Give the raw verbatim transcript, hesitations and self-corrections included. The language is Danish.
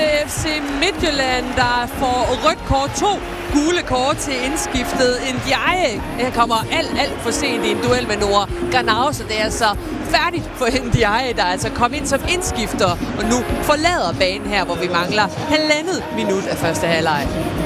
F C Midtjylland, der får rødt kort, to gule kort til indskiftet. Ndiaye kommer alt, alt for sent i en duel med Noah Granau, så det er altså færdigt for Ndiaye, der altså kom ind som indskifter, og nu forlader banen her, hvor vi mangler halvandet minut af første halvleg.